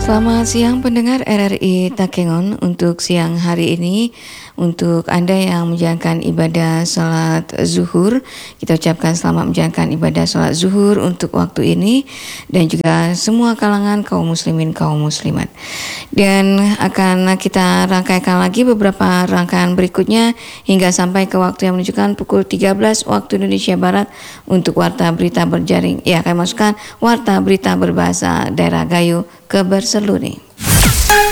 Selamat siang pendengar RRI Takengon. Untuk siang hari ini, untuk Anda yang menjalankan ibadah salat zuhur, kita ucapkan selamat menjalankan ibadah salat zuhur untuk waktu ini, dan juga semua kalangan kaum muslimin, kaum muslimat. Dan akan kita rangkaikan lagi beberapa rangkaian berikutnya hingga sampai ke waktu yang menunjukkan pukul 13 waktu Indonesia Barat untuk warta berita berjaring. Ya, akan masukkan warta berita berbahasa daerah Gayo ke Berseluni.